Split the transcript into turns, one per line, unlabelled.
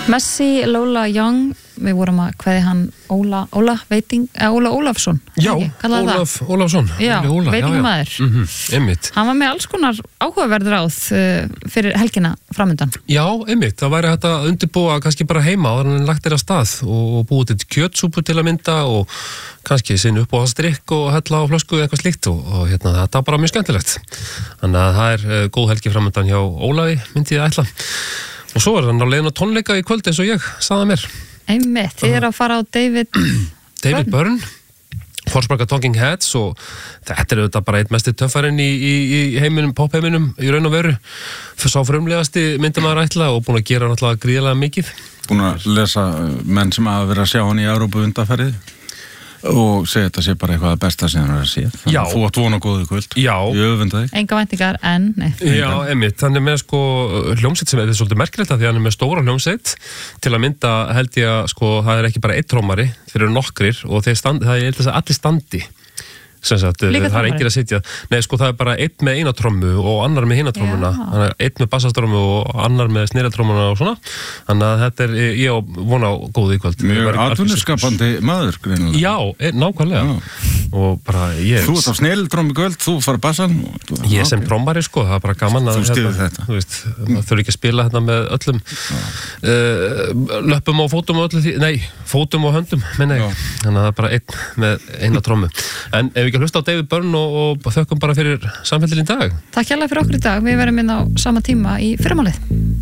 Messi, Lola Young, við vorum að kveði hann Óla Ólafsson.
Já, Ólafsson.
Já, veitingamaður.
Einmitt.
Hann var með alls konar áhugaverð ráð fyrir helgina framundan.
Já, einmitt. Það væri hægt að undirbúa kannski bara heima og þannig lagt á stað og búið til kjötsúpu til að mynda og kannski sinni upp á strikk og hella á flösku eitthvað slíkt og þetta er bara mjög skemmtilegt. Þannig að það er góð helgi framundan hjá Ólafi, myndi ég ætla. Og svo hann á leiðin á tónleika í kvöld eins og ég sagði mér.
Einmitt, þið að fara á David
Byrne, Forsberga Talking Heads og þetta auðvitað bara eitt mesti töffarinn í heiminum, popheiminum í raun og veru. Sá frumlegasti myndamaður ætla og búin að gera náttúrulega gríðarlega mikið.
Búin að lesa menn sem hafa verið að sjá hann í Evrópu undanfarið og segja þetta sé bara eitthvað að besta sem hann er að sé.
Já.
Þú átt vona góðu kvöld.
Já.
Ég öfunda þig.
Enga væntingar, en nei.
Já, einmitt. Hann er með hljómsveit sem er svolítið merkilegt að því hann er með stóra hljómsveit til að mynda held ég að það er ekki bara einn trómari, þeir eru nokkrir og það er þess að allir standi. Sagt, það er enginn að sitja. Nei, það er bara einn með eina trommu og annar með hina trommuna. Þannig að einn með bassastrommu og annar með sneratrommuna og svona. Þannig að þetta er, ég vona á góðu í kvöld.
Mjög atvinnuskapandi maður, greinilega.
Já, nákvæmlega. Já. Og bara
Þú ert á sneratrommu í kvöld, þú fara bassan.
Ég sem trommari, það er bara gaman að
þú styður þetta.
Þú veist, það þurfi ekki að spila þetta með öllum löppum og fótum og öllu því. Nei, fótum og höndum, menn ég. Þannig að það er bara einn með eina trommu. En ef við ekki hlusta á David Byrne og þökkum bara fyrir samfélgin í dag.
Takk hérlega fyrir okkur í dag. Við verðum inn á sama tíma í fyrramálið.